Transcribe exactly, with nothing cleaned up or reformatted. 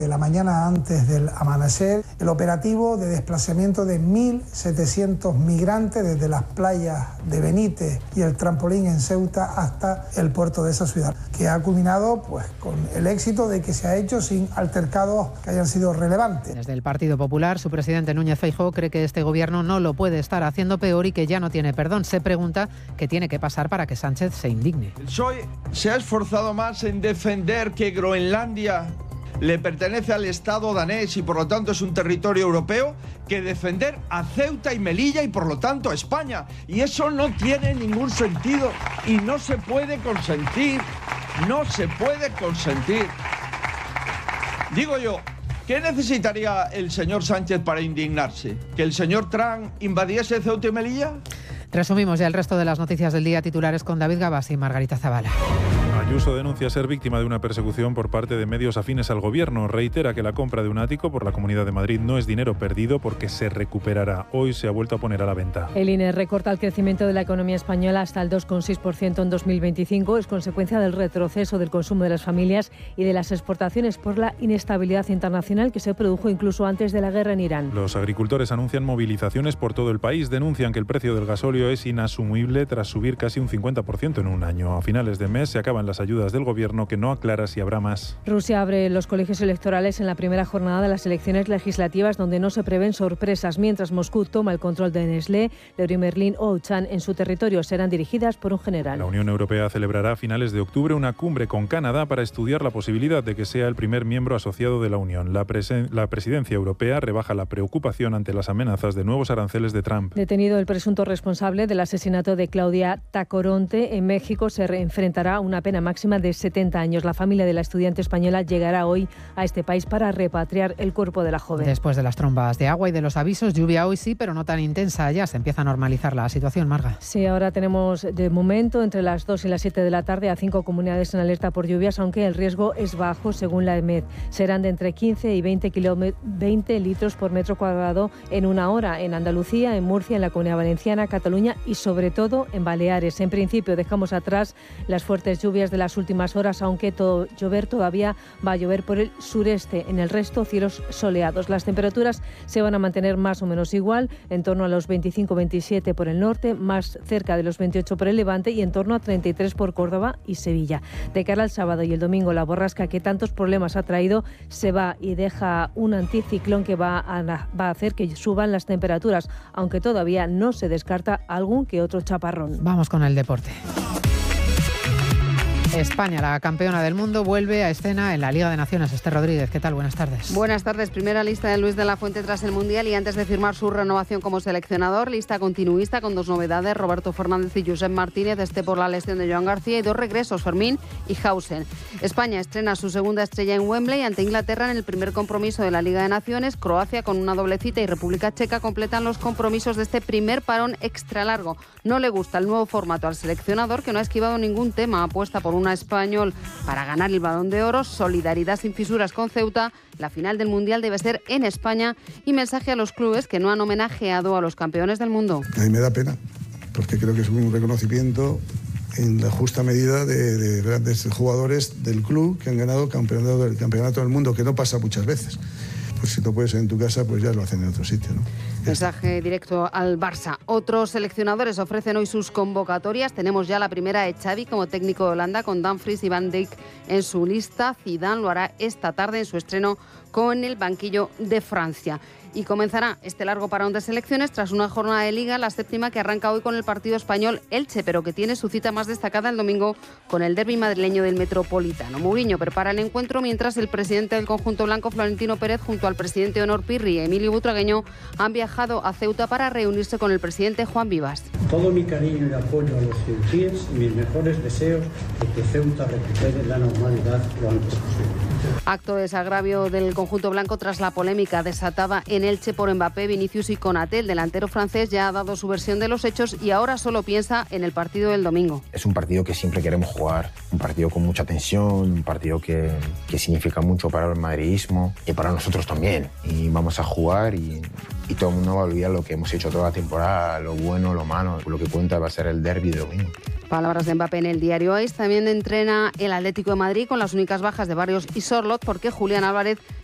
De la mañana antes del amanecer, el operativo de desplazamiento de mil setecientos migrantes desde las playas de Benítez y el trampolín en Ceuta hasta el puerto de esa ciudad, que ha culminado pues, con el éxito de que se ha hecho sin altercados que hayan sido relevantes. Desde el Partido Popular, su presidente Núñez Feijóo cree que este gobierno no lo puede estar haciendo peor y que ya no tiene perdón. Se pregunta qué tiene que pasar para que Sánchez se indigne. El P S O E se ha esforzado más en defender que Groenlandia le pertenece al Estado danés y por lo tanto es un territorio europeo, que defender a Ceuta y Melilla y por lo tanto a España. Y eso no tiene ningún sentido y no se puede consentir, no se puede consentir. Digo yo, ¿qué necesitaría el señor Sánchez para indignarse? ¿Que el señor Trump invadiese Ceuta y Melilla? Resumimos ya el resto de las noticias del día, titulares con David Gabas y Margarita Zavala. Ayuso denuncia ser víctima de una persecución por parte de medios afines al gobierno. Reitera que la compra de un ático por la Comunidad de Madrid no es dinero perdido porque se recuperará. Hoy se ha vuelto a poner a la venta. El I N E recorta el crecimiento de la economía española hasta el dos coma seis por ciento en dos mil veinticinco. Es consecuencia del retroceso del consumo de las familias y de las exportaciones por la inestabilidad internacional que se produjo incluso antes de la guerra en Irán. Los agricultores anuncian movilizaciones por todo el país. Denuncian que el precio del gasóleo es inasumible tras subir casi un cincuenta por ciento en un año. A finales de mes se acaban las ayudas del gobierno, que no aclara si habrá más. Rusia abre los colegios electorales en la primera jornada de las elecciones legislativas, donde no se prevén sorpresas, mientras Moscú toma el control de Nestlé, Leroy Merlin o Auchan en su territorio. Serán dirigidas por un general. La Unión Europea celebrará a finales de octubre una cumbre con Canadá para estudiar la posibilidad de que sea el primer miembro asociado de la Unión. La, presen- la presidencia europea rebaja la preocupación ante las amenazas de nuevos aranceles de Trump. Detenido el presunto responsable del asesinato de Claudia Tacoronte en México, se enfrentará a una pena máxima de setenta años. La familia de la estudiante española llegará hoy a este país para repatriar el cuerpo de la joven. Después de las trombas de agua y de los avisos, lluvia hoy sí, pero no tan intensa. Ya se empieza a normalizar la situación, Marga. Sí, ahora tenemos de momento entre las dos y las siete de la tarde a cinco comunidades en alerta por lluvias, aunque el riesgo es bajo según la E M E D. Serán de entre quince y veinte, kilómetros, veinte litros por metro cuadrado en una hora en Andalucía, en Murcia, en la Comunidad Valenciana, Cataluña y sobre todo en Baleares. En principio dejamos atrás las fuertes lluvias de las últimas horas, aunque todo, llover todavía va a llover por el sureste. En el resto, cielos soleados. Las temperaturas se van a mantener más o menos igual, en torno a los veinticinco veintisiete por el norte, más cerca de los veintiocho por el levante y en torno a treinta y tres por Córdoba y Sevilla. De cara al sábado y el domingo, la borrasca que tantos problemas ha traído se va y deja un anticiclón que va a, va a hacer que suban las temperaturas, aunque todavía no se descarta algún que otro chaparrón. Vamos con el deporte. España, la campeona del mundo, vuelve a escena en la Liga de Naciones. Esther Rodríguez, ¿qué tal? Buenas tardes. Buenas tardes. Primera lista de Luis de la Fuente tras el Mundial y antes de firmar su renovación como seleccionador. Lista continuista con dos novedades, Roberto Fernández y Josep Martínez, este por la lesión de Joan García, y dos regresos, Fermín y Hausen. España estrena su segunda estrella en Wembley ante Inglaterra en el primer compromiso de la Liga de Naciones. Croacia con una doble cita y República Checa completan los compromisos de este primer parón extra largo. No le gusta el nuevo formato al seleccionador, que no ha esquivado ningún tema. Apuesta por una español para ganar el Balón de Oro, solidaridad sin fisuras con Ceuta. La final del Mundial debe ser en España y mensaje a los clubes que no han homenajeado a los campeones del mundo. A mí me da pena, porque creo que es un reconocimiento en la justa medida de, de grandes jugadores del club que han ganado campeonato del campeonato del mundo, que no pasa muchas veces. Pues si no puedes en tu casa, pues ya lo hacen en otro sitio, ¿no? Mensaje directo al Barça. Otros seleccionadores ofrecen hoy sus convocatorias. Tenemos ya la primera de Xavi como técnico de Holanda, con Dumfries y Van Dijk en su lista. Zidane lo hará esta tarde en su estreno con el banquillo de Francia. Y comenzará este largo parón de selecciones tras una jornada de Liga, la séptima, que arranca hoy con el partido español Elche, pero que tiene su cita más destacada el domingo con el derbi madrileño del Metropolitano. Mourinho prepara el encuentro, mientras el presidente del conjunto blanco, Florentino Pérez, junto al presidente de Honor Pirri, Emilio Butragueño, han viajado a Ceuta para reunirse con el presidente Juan Vivas. Todo mi cariño y apoyo a los ceutíes y mis mejores deseos de que Ceuta recupere la normalidad lo antes posible. Acto de desagravio del conjunto blanco tras la polémica desatada en Elche por Mbappé, Vinicius y Konaté. El delantero francés ya ha dado su versión de los hechos y ahora solo piensa en el partido del domingo. Es un partido que siempre queremos jugar, un partido con mucha tensión, un partido que, que significa mucho para el madridismo y para nosotros también. Y vamos a jugar y, y todo el mundo va a olvidar lo que hemos hecho toda la temporada, lo bueno, lo malo. Lo que cuenta va a ser el derbi de domingo. Palabras de Mbappé en el diario AS. También entrena el Atlético de Madrid con las únicas bajas de Barrios y Sorloth, porque Julián Álvarez